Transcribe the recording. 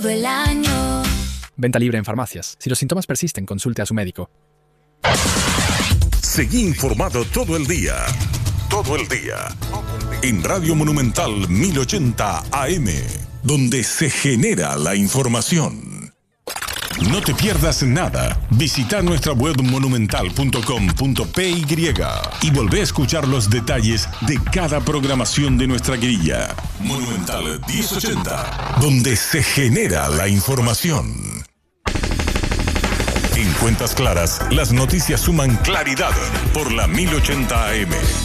el año. Venta libre en farmacias. Si los síntomas persisten, consulte a su médico. Seguí informado todo el día. Todo el día. En Radio Monumental 1080 AM, donde se genera la información. No te pierdas nada. Visita nuestra web monumental.com.py y volvé a escuchar los detalles de cada programación de nuestra grilla. Monumental 1080, donde se genera la información. En Cuentas Claras, las noticias suman claridad por la 1080 AM.